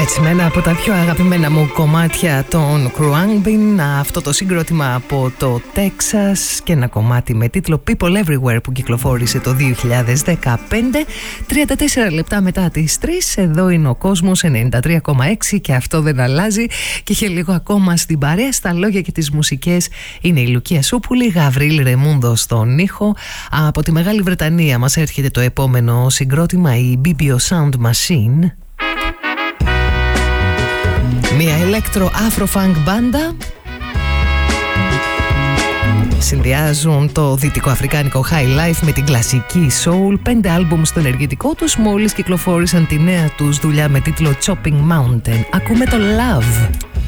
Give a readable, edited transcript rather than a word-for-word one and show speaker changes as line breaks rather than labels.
με ένα από τα πιο αγαπημένα μου κομμάτια των Khruangbin, αυτό το συγκρότημα από το Τέξας και ένα κομμάτι με τίτλο People Everywhere που κυκλοφόρησε το 2015. 34 λεπτά μετά τις 3, εδώ είναι ο κόσμος 93,6 και αυτό δεν αλλάζει και είχε λίγο ακόμα στην παρέα. Στα λόγια και τις μουσικές είναι η Λουκία Σούπουλη, Γαβρίλ Ρεμούντο στον ήχο. Από τη Μεγάλη Βρετανία μας έρχεται το επόμενο συγκρότημα, η BBO Sound Machine. Μια ηλέκτρο-αφρο-φανκ μπάντα. Συνδυάζουν το δυτικοαφρικάνικο high life με την κλασική soul. 5 άλμπουμ στο ενεργητικό τους, μόλις κυκλοφόρησαν τη νέα τους δουλειά με τίτλο Chopping Mountain. Ακούμε το Love.